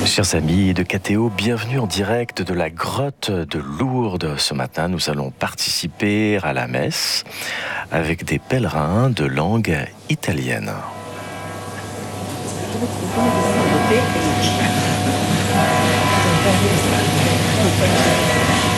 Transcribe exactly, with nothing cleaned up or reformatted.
Chers amis de K T O, bienvenue en direct de la grotte de Lourdes. Ce matin, nous allons participer à la messe avec des pèlerins de langue italienne.